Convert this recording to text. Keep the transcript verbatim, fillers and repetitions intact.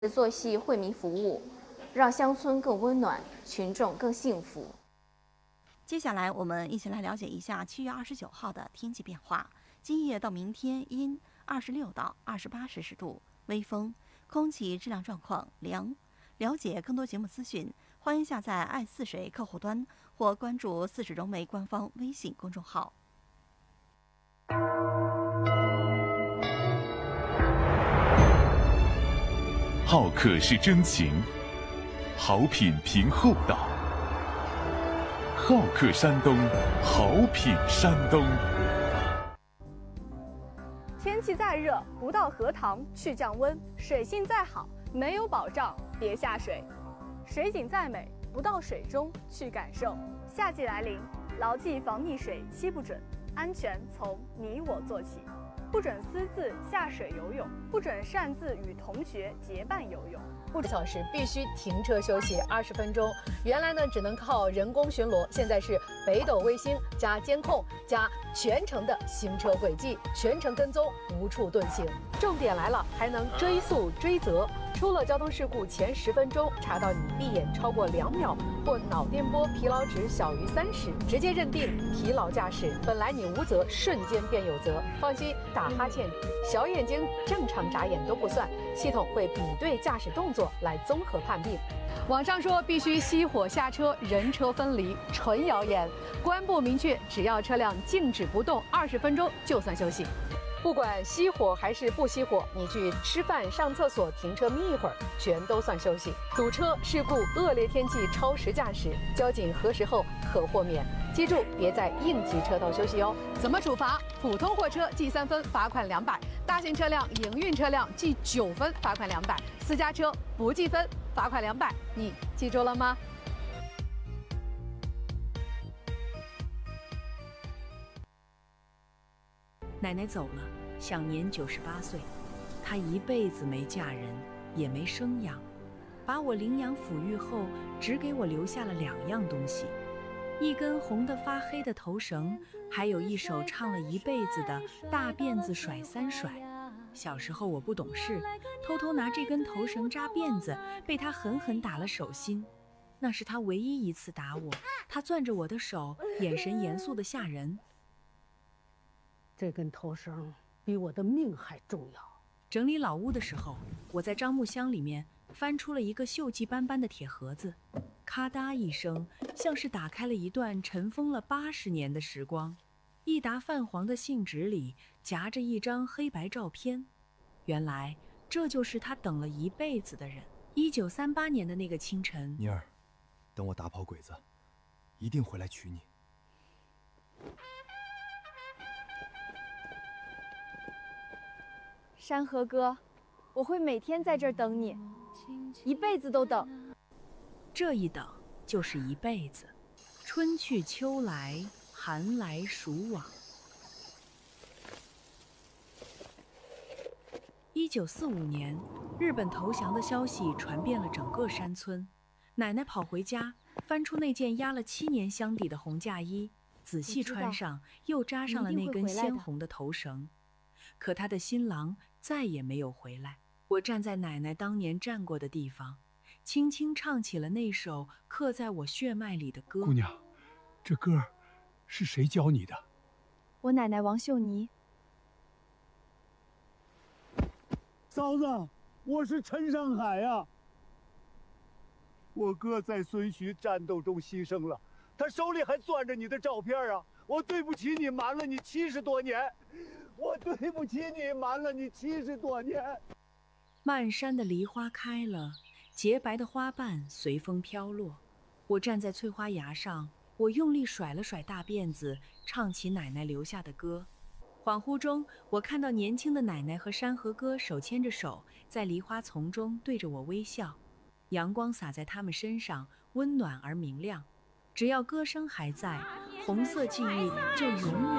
做戏惠民服务，让乡村更温暖，群众更幸福。 接下来，我们一起来了解一下七月二十九号的天气变化。今夜到明天阴，二十六到二十八摄氏度，微风，空气质量状况良。了解更多节目资讯，欢迎下载爱似水客户端或关注似水融媒官方微信公众号。 好客是真情，好品凭厚道。好客山东，好品山东。 天气再热，不到荷塘去降温；水性再好，没有保障别下水；水景再美，不到水中去感受。夏季来临，牢记防溺水七不准，安全从你我做起。不准私自下水游泳，不准擅自与同学结伴游泳。 不小时必须停车休息二十分钟。原来呢只能靠人工巡逻，现在是北斗卫星加监控加全程的行车轨迹，全程跟踪，无处遁形。重点来了，还能追溯追责。出了交通事故前十分钟查到你闭眼超过两秒或脑电波疲劳值小于三十，直接认定疲劳驾驶。本来你无责，瞬间变有责。放心，打哈欠、小眼睛正常眨眼都不算，系统会比对驾驶动作来综合判定。网上说必须熄火下车，人车分离，纯谣言。公安部明确，只要车辆静止不动二十分钟就算休息。不管熄火还是不熄火，你去吃饭、上厕所、停车眯一会儿，全都算休息。堵车、事故、恶劣天气超时驾驶，交警核实后可豁免。记住，别在应急车道休息哦。怎么处罚？普通货车记三分，罚款两百；大型车辆、营运车辆记九分，罚款两百；私家车不记分，罚款两百。你记住了吗？ 奶奶走了，享年九十八岁。她一辈子没嫁人，也没生养，把我领养抚育后，只给我留下了两样东西：一根红得发黑的头绳，还有一首唱了一辈子的大辫子甩三甩。小时候我不懂事，偷偷拿这根头绳扎辫子，被她狠狠打了手心。那是她唯一一次打我，她攥着我的手，眼神严肃得吓人。 这根头绳比我的命还重要。 整理老屋的时候，我在樟木箱里面翻出了一个锈迹斑斑的铁盒子，咔嗒一声，像是打开了一段尘封了八十年的时光。一沓泛黄的信纸里夹着一张黑白照片，原来这就是他等了一辈子的人。一九三八年的那个清晨， 妮儿，等我打跑鬼子，一定回来娶你。 山河哥，我会每天在这儿等你，一辈子都等。 这一等就是一辈子，春去秋来，寒来暑往。一九四五年，日本投降的消息传遍了整个山村。奶奶跑回家，翻出那件压了七年箱底的红嫁衣，仔细穿上，又扎上了那根鲜红的头绳。可她的新郎再也没有回来。我站在奶奶当年站过的地方，轻轻唱起了那首刻在我血脉里的歌。 姑娘，这歌是谁教你的？ 我奶奶王秀妮。 嫂子，我是陈上海呀、啊。我哥在孙徐战斗中牺牲了，他手里还攥着你的照片啊！我对不起你，瞒了你七十多年。我对不起你，瞒了你七十多年。 漫山的梨花开了，洁白的花瓣随风飘落。我站在翠花崖上，我用力甩了甩大辫子，唱起奶奶留下的歌。恍惚中，我看到年轻的奶奶和山河哥手牵着手，在梨花丛中对着我微笑。阳光洒在他们身上，温暖而明亮。只要歌声还在，红色记忆就永远